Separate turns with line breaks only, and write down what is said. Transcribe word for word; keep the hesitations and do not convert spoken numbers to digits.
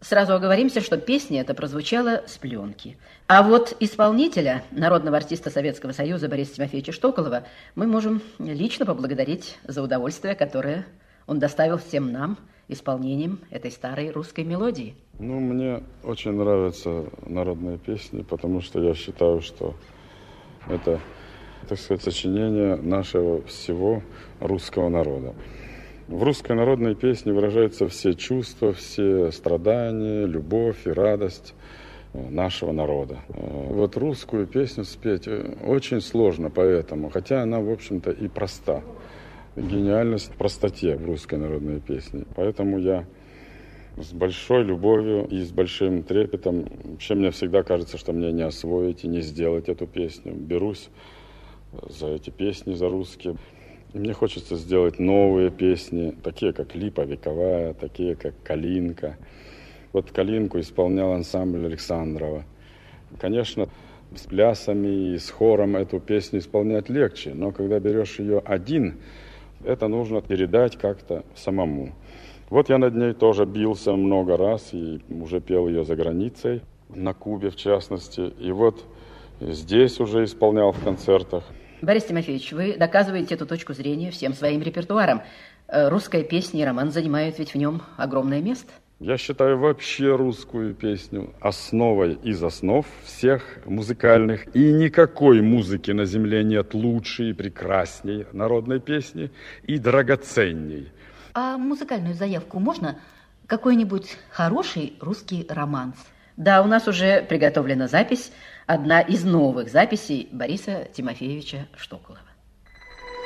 Сразу оговоримся, что песня эта прозвучала с пленки. А вот исполнителя, народного артиста Советского Союза Бориса Тимофеевича Штоколова, мы можем лично поблагодарить за удовольствие, которое он доставил всем нам исполнением этой старой русской мелодии.
Ну, мне очень нравятся народные песни, потому что я считаю, что это, так сказать, сочинение нашего всего русского народа. В русской народной песне выражаются все чувства, все страдания, любовь и радость нашего народа. Вот русскую песню спеть очень сложно поэтому, хотя она, в общем-то, и проста. Гениальность в простоте в русской народной песне. Поэтому я с большой любовью и с большим трепетом, вообще мне всегда кажется, что мне не освоить и не сделать эту песню. Берусь за эти песни, за русские. И мне хочется сделать новые песни, такие как «Липа вековая», такие как «Калинка». Вот «Калинку» исполнял ансамбль Александрова. Конечно, с плясами и с хором эту песню исполнять легче, но когда берешь ее один, это нужно передать как-то самому. Вот я над ней тоже бился много раз и уже пел ее за границей, на Кубе в частности. И вот здесь уже исполнял в концертах.
Борис Тимофеевич, вы доказываете эту точку зрения всем своим репертуаром. Русская песня и роман занимают ведь в нем огромное место.
Я считаю вообще русскую песню основой из основ всех музыкальных. И никакой музыки на земле нет лучше и прекрасней народной песни и драгоценней.
А музыкальную заявку можно? Какой-нибудь хороший русский романс?
Да, у нас уже приготовлена запись. Одна из новых записей Бориса Тимофеевича Штоколова.